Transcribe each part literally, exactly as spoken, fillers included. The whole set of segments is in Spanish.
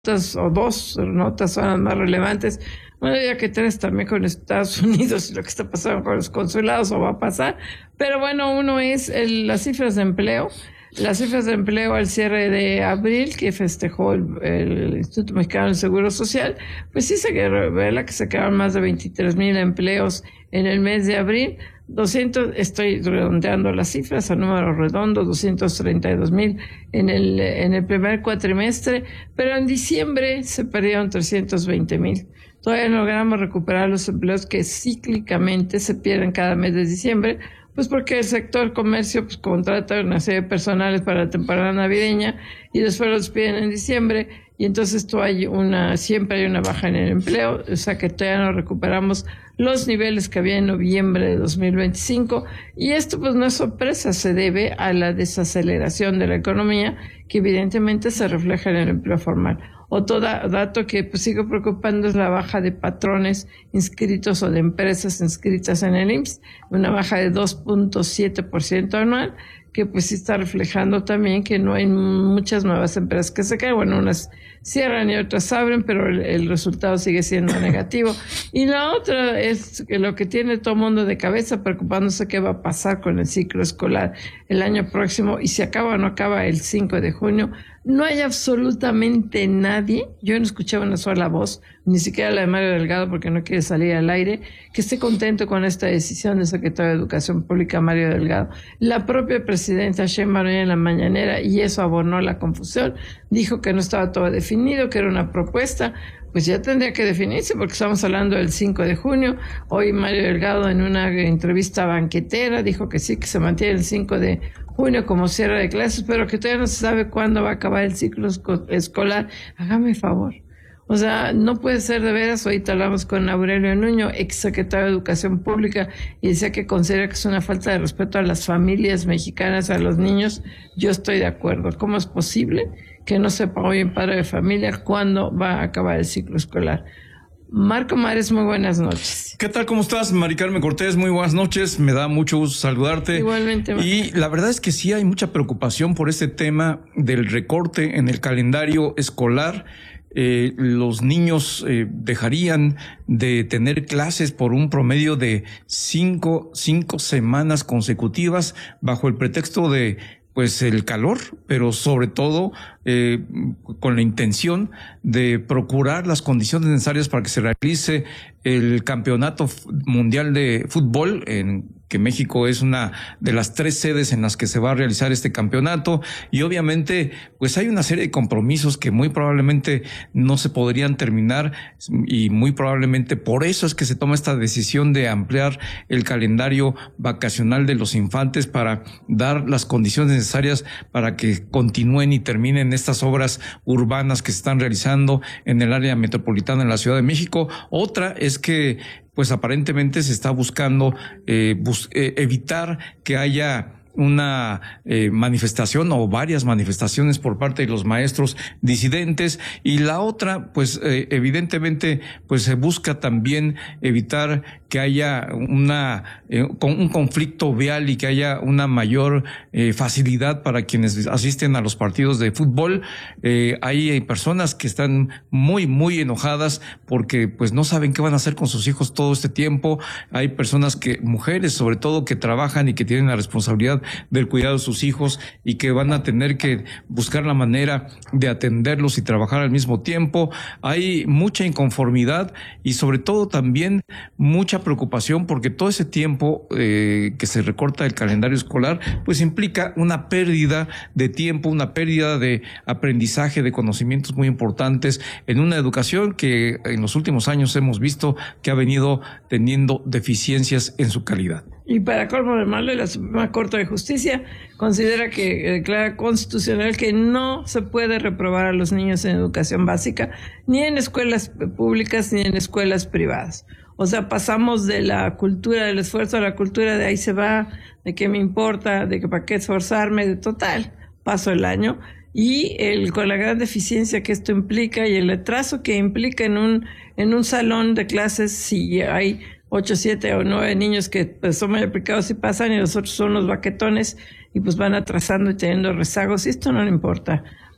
notas o dos notas son las más relevantes. Bueno, ya que tres también con Estados Unidos y lo que está pasando con los consulados o va a pasar. Pero bueno, uno es el, las cifras de empleo. Las cifras de empleo al cierre de abril, que festejó el, el Instituto Mexicano del Seguro Social, pues sí se revela que se quedaron más de veintitrés mil empleos en el mes de abril. doscientos, estoy redondeando las cifras a número redondo, doscientos treinta y dos mil en el, en el primer cuatrimestre, pero en diciembre se perdieron trescientos veinte mil. Todavía no logramos recuperar los empleos que cíclicamente se pierden cada mes de diciembre, pues porque el sector comercio pues contrata una serie de personales para la temporada navideña y después los piden en diciembre, y entonces tú hay una, siempre hay una baja en el empleo, o sea que todavía no recuperamos los niveles que había en noviembre de dos mil veinticinco, y esto pues no es sorpresa, se debe a la desaceleración de la economía que evidentemente se refleja en el empleo formal. Otro da- dato que pues sigue preocupando es la baja de patrones inscritos o de empresas inscritas en el I M S S, una baja de dos punto siete por ciento anual, que pues sí está reflejando también que no hay muchas nuevas empresas que se caen. Bueno, unas cierran y otras abren, pero el, el resultado sigue siendo negativo. Y la otra es que lo que tiene todo el mundo de cabeza, preocupándose qué va a pasar con el ciclo escolar el año próximo y si acaba o no acaba el cinco de junio. No hay absolutamente nadie, yo no escuchaba una sola voz, ni siquiera la de Mario Delgado porque no quiere salir al aire, que esté contento con esta decisión del secretario de Educación Pública, Mario Delgado. La propia presidenta Sheinbaum en la mañanera, y eso abonó la confusión, dijo que no estaba todo definido, que era una propuesta. Pues ya tendría que definirse porque estamos hablando del cinco de junio. Hoy Mario Delgado en una entrevista banquetera dijo que sí, que se mantiene el cinco de junio como cierre de clases, pero que todavía no se sabe cuándo va a acabar el ciclo escolar. Hágame favor. O sea, no puede ser de veras. Ahorita hablamos con Aurelio Nuño, ex secretario de Educación Pública, y decía que considera que es una falta de respeto a las familias mexicanas, a los niños. Yo estoy de acuerdo. ¿Cómo es posible que no sepa hoy un padre de familia cuándo va a acabar el ciclo escolar? Marco Mares, muy buenas noches. ¿Qué tal? ¿Cómo estás? Mari Carmen Cortés, muy buenas noches. Me da mucho gusto saludarte. Igualmente. Marco. Y la verdad es que sí hay mucha preocupación por este tema del recorte en el calendario escolar. Eh, los niños eh, dejarían de tener clases por un promedio de cinco, cinco semanas consecutivas bajo el pretexto de pues el calor, pero sobre todo eh, con la intención de procurar las condiciones necesarias para que se realice el Campeonato Mundial de Fútbol, en que México es una de las tres sedes en las que se va a realizar este campeonato, y obviamente pues hay una serie de compromisos que muy probablemente no se podrían terminar, y muy probablemente por eso es que se toma esta decisión de ampliar el calendario vacacional de los infantes para dar las condiciones necesarias para que continúen y terminen estas obras urbanas que se están realizando en el área metropolitana en la Ciudad de México. Otra es que pues aparentemente se está buscando eh, bus- eh, evitar que haya una eh, manifestación o varias manifestaciones por parte de los maestros disidentes, y la otra pues eh, evidentemente pues se busca también evitar que haya una eh, un conflicto vial y que haya una mayor eh, facilidad para quienes asisten a los partidos de fútbol. Eh, hay personas que están muy muy enojadas porque pues no saben qué van a hacer con sus hijos todo este tiempo. Hay personas que, mujeres sobre todo, que trabajan y que tienen la responsabilidad del cuidado de sus hijos y que van a tener que buscar la manera de atenderlos y trabajar al mismo tiempo. Hay mucha inconformidad y sobre todo también mucha preocupación porque todo ese tiempo eh, que se recorta el calendario escolar pues implica una pérdida de tiempo, una pérdida de aprendizaje, de conocimientos muy importantes en una educación que en los últimos años hemos visto que ha venido teniendo deficiencias en su calidad. Y para colmo de mal, la Suprema Corte de Justicia considera que declara constitucional que no se puede reprobar a los niños en educación básica, ni en escuelas públicas ni en escuelas privadas. O sea, pasamos de la cultura del esfuerzo a la cultura de ahí se va, de qué me importa, de que para qué esforzarme, de total, paso el año. Y el, con la gran deficiencia que esto implica y el retraso que implica en un, en un salón de clases, si hay ocho, siete o nueve niños que pues, son muy aplicados y pasan, y los otros son los baquetones y pues van atrasando y teniendo rezagos, y esto no le importa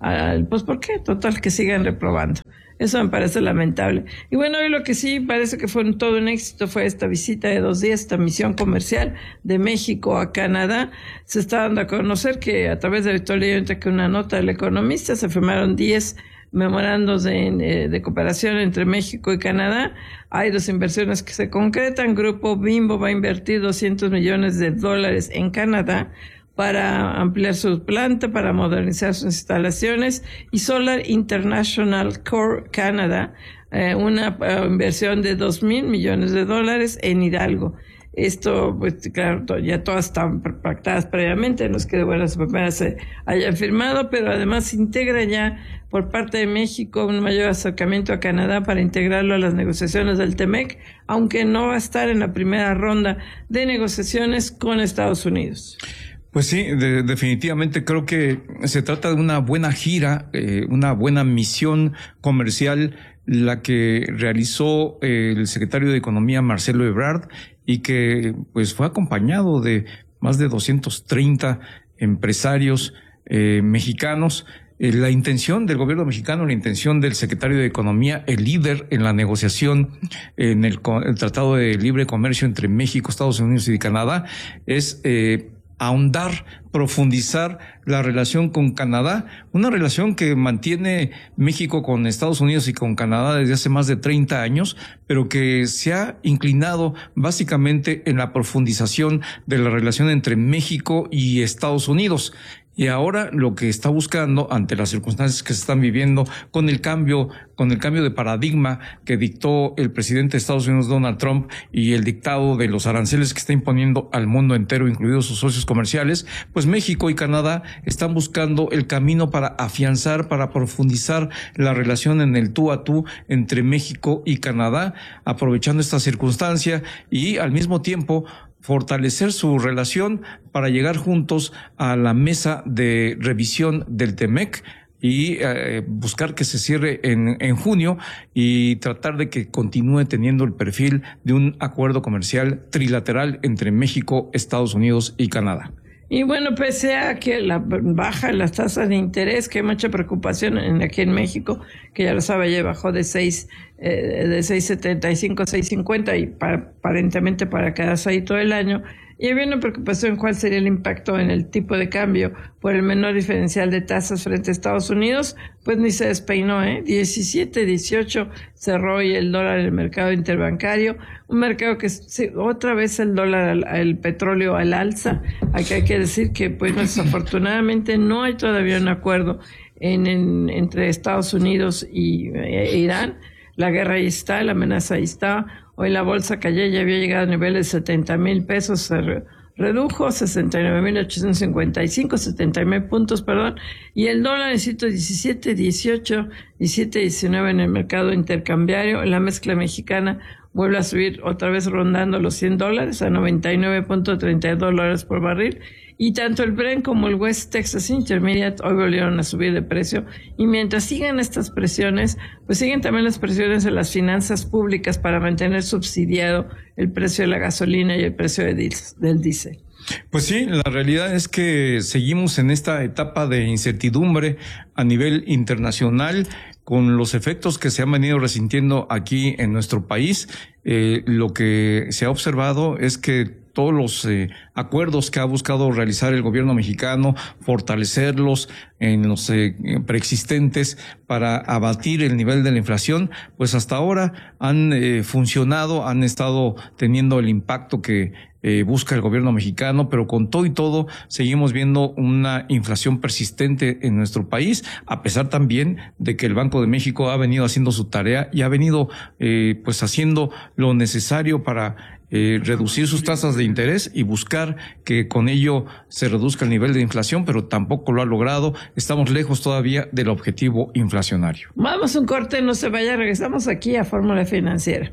al, pues ¿por qué? Total, que sigan reprobando. Eso me parece lamentable. Y bueno, hoy lo que sí parece que fue un, todo un éxito fue esta visita de dos días, esta misión comercial de México a Canadá. Se está dando a conocer que a través de estoy leyendo que una nota del Economista se firmaron diez memorandos de, eh, de cooperación entre México y Canadá. Hay dos inversiones que se concretan. Grupo Bimbo va a invertir doscientos millones de dólares en Canadá para ampliar su planta, para modernizar sus instalaciones, y Solar International Core Canada, eh, una uh, inversión de dos mil millones de dólares en Hidalgo. Esto, pues claro, ya todas están pactadas previamente, no es que de buenas primeras se hayan firmado, pero además se integra ya por parte de México un mayor acercamiento a Canadá para integrarlo a las negociaciones del T M E C, aunque no va a estar en la primera ronda de negociaciones con Estados Unidos. Pues sí, de, definitivamente creo que se trata de una buena gira, eh, una buena misión comercial, la que realizó eh, el secretario de Economía Marcelo Ebrard, y que pues fue acompañado de más de doscientos treinta empresarios eh, mexicanos. Eh, la intención del gobierno mexicano, la intención del secretario de Economía, el líder en la negociación en el, el Tratado de Libre Comercio entre México, Estados Unidos y Canadá, es eh, ahondar, profundizar la relación con Canadá, una relación que mantiene México con Estados Unidos y con Canadá desde hace más de treinta años, pero que se ha inclinado básicamente en la profundización de la relación entre México y Estados Unidos. Y ahora lo que está buscando, ante las circunstancias que se están viviendo, con el cambio, con el cambio de paradigma que dictó el presidente de Estados Unidos, Donald Trump, y el dictado de los aranceles que está imponiendo al mundo entero, incluidos sus socios comerciales, pues México y Canadá están buscando el camino para afianzar, para profundizar la relación en el tú a tú entre México y Canadá, aprovechando esta circunstancia y al mismo tiempo fortalecer su relación para llegar juntos a la mesa de revisión del T M E C y eh, buscar que se cierre en, en junio y tratar de que continúe teniendo el perfil de un acuerdo comercial trilateral entre México, Estados Unidos y Canadá. Y bueno, pese a que la baja en las tasas de interés, que hay mucha preocupación en, aquí en México, que ya lo sabe, ya bajó de seis, eh, de seis setenta y cinco a seis cincuenta y para, aparentemente para quedarse ahí todo el año. Y había una preocupación cuál sería el impacto en el tipo de cambio por el menor diferencial de tasas frente a Estados Unidos, pues ni se despeinó, ¿eh? diecisiete, dieciocho cerró hoy el dólar en el mercado interbancario, un mercado que sí, otra vez el dólar, el petróleo al alza. Aquí hay que decir que pues desafortunadamente no hay todavía un acuerdo en, en, entre Estados Unidos y e, Irán. La guerra ahí está, la amenaza ahí está. Hoy la bolsa cayó, ya había llegado a niveles de setenta mil pesos, se re, redujo sesenta y nueve mil ochocientos cincuenta y cinco, setenta mil puntos, perdón, y el dólar necesito diecisiete, dieciocho, diecisiete, diecinueve en el mercado intercambiario. La mezcla mexicana vuelve a subir otra vez rondando los cien dólares a noventa y nueve punto treinta y dos dólares por barril. Y tanto el Brent como el West Texas Intermediate hoy volvieron a subir de precio. Y mientras sigan estas presiones, pues siguen también las presiones en las finanzas públicas para mantener subsidiado el precio de la gasolina y el precio de dis- del diésel. Pues sí, la realidad es que seguimos en esta etapa de incertidumbre a nivel internacional, con los efectos que se han venido resintiendo aquí en nuestro país. Eh, lo que se ha observado es que todos los eh, acuerdos que ha buscado realizar el gobierno mexicano, fortalecerlos en los eh, preexistentes para abatir el nivel de la inflación, pues hasta ahora han eh, funcionado, han estado teniendo el impacto que eh, busca el gobierno mexicano, pero con todo y todo seguimos viendo una inflación persistente en nuestro país, a pesar también de que el Banco de México ha venido haciendo su tarea y ha venido eh, pues haciendo lo necesario para Eh, reducir sus tasas de interés y buscar que con ello se reduzca el nivel de inflación, pero tampoco lo ha logrado. Estamos lejos todavía del objetivo inflacionario. Vamos a un corte, no se vaya, regresamos aquí a Fórmula Financiera.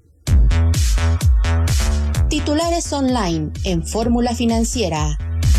Titulares online en Fórmula Financiera.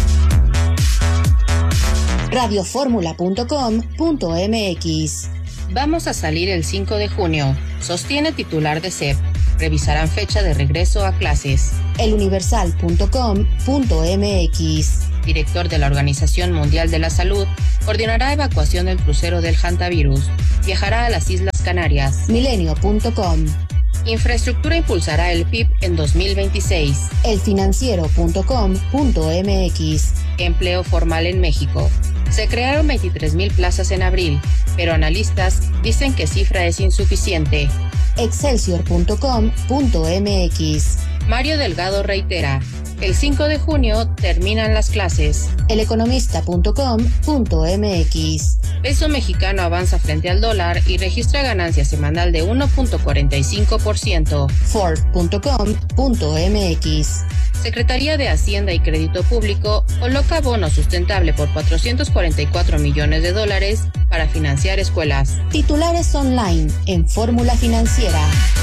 radio fórmula punto com punto m x. Vamos a salir el cinco de junio, sostiene titular de C E P. Revisarán fecha de regreso a clases. el universal punto com punto m x. director de la Organización Mundial de la Salud, coordinará evacuación del crucero del hantavirus. Viajará a las Islas Canarias. Milenio punto com. Infraestructura impulsará el P I B en dos mil veintiséis. el financiero punto com punto m x. Empleo formal en México. Se crearon veintitrés mil plazas en abril, pero analistas dicen que cifra es insuficiente. excelsior punto com punto m x. Mario Delgado reitera, el cinco de junio terminan las clases. el economista punto com punto m x. Peso mexicano avanza frente al dólar y registra ganancia semanal de uno punto cuarenta y cinco por ciento. ford punto com punto m x. Secretaría de Hacienda y Crédito Público coloca bono sustentable por cuatrocientos cuarenta y cuatro millones de dólares para financiar escuelas. Titulares online en Fórmula Financiera.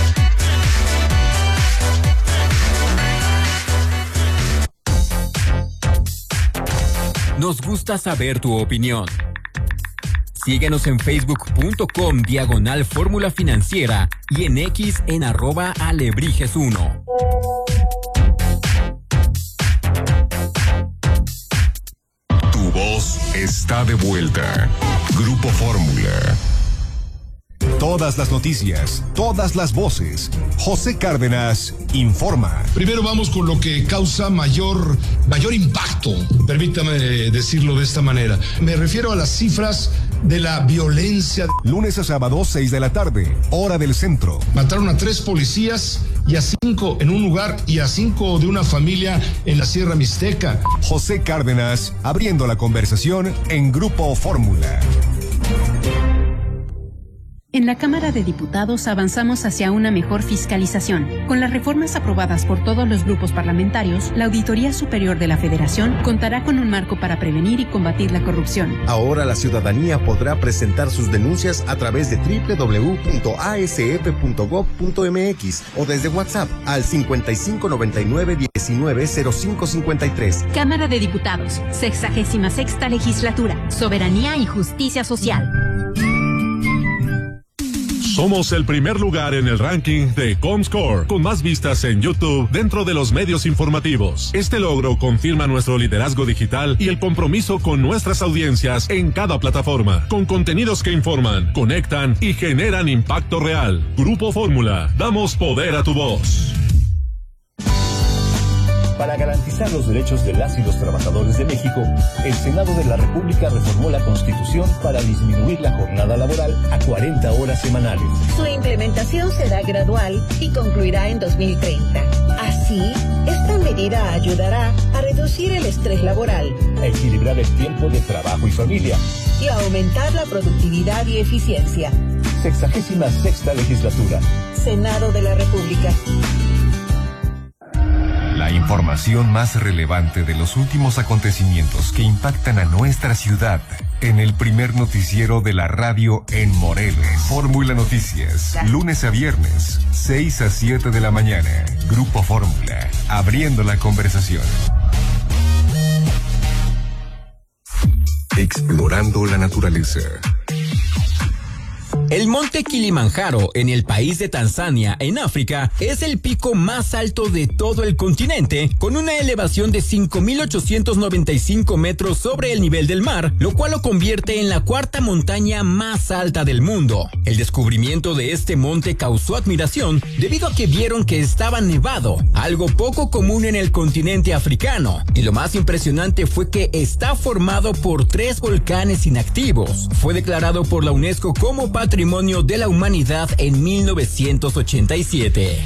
Nos gusta saber tu opinión. Síguenos en facebook punto com diagonal Fórmula Financiera y en X en arroba alebrijes uno. Tu voz está de vuelta. Grupo Fórmula. Todas las noticias, todas las voces. José Cárdenas informa. Primero vamos con lo que causa mayor, mayor impacto, permítame decirlo de esta manera. Me refiero a las cifras de la violencia. Lunes a sábado, seis de la tarde, hora del centro. Mataron a tres policías y a cinco en un lugar y a cinco de una familia en la Sierra Mixteca. José Cárdenas abriendo la conversación en Grupo Fórmula. En la Cámara de Diputados avanzamos hacia una mejor fiscalización. Con las reformas aprobadas por todos los grupos parlamentarios, la Auditoría Superior de la Federación contará con un marco para prevenir y combatir la corrupción. Ahora la ciudadanía podrá presentar sus denuncias a través de doble u doble u doble u punto a s f punto gob punto m x o desde WhatsApp al cincuenta y cinco noventa y nueve diecinueve cero cinco cincuenta y tres. Cámara de Diputados, sexagésima sexta legislatura, soberanía y justicia social. Somos el primer lugar en el ranking de Comscore, con más vistas en YouTube dentro de los medios informativos. Este logro confirma nuestro liderazgo digital y el compromiso con nuestras audiencias en cada plataforma, con contenidos que informan, conectan y generan impacto real. Grupo Fórmula, damos poder a tu voz. Para garantizar los derechos de las y los trabajadores de México, el Senado de la República reformó la Constitución para disminuir la jornada laboral a cuarenta horas semanales. Su implementación será gradual y concluirá en dos mil treinta. Así, esta medida ayudará a reducir el estrés laboral, a equilibrar el tiempo de trabajo y familia y a aumentar la productividad y eficiencia. Sexagésima sexta legislatura. Senado de la República. La información más relevante de los últimos acontecimientos que impactan a nuestra ciudad en el primer noticiero de la radio en Morelos. Fórmula Noticias, lunes a viernes, seis a siete de la mañana. Grupo Fórmula, abriendo la conversación. Explorando la naturaleza. El monte Kilimanjaro, en el país de Tanzania, en África, es el pico más alto de todo el continente, con una elevación de cinco mil ochocientos noventa y cinco metros sobre el nivel del mar, lo cual lo convierte en la cuarta montaña más alta del mundo. El descubrimiento de este monte causó admiración debido a que vieron que estaba nevado, algo poco común en el continente africano, y lo más impresionante fue que está formado por tres volcanes inactivos. Fue declarado por la UNESCO como Patrimonio de la Humanidad en mil novecientos ochenta y siete.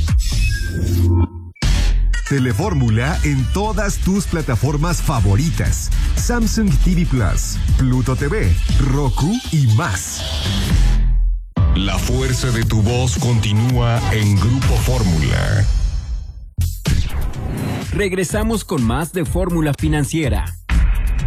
Telefórmula en todas tus plataformas favoritas. Samsung T V Plus, Pluto T V, Roku y más. La fuerza de tu voz continúa en Grupo Fórmula. Regresamos con más de Fórmula Financiera.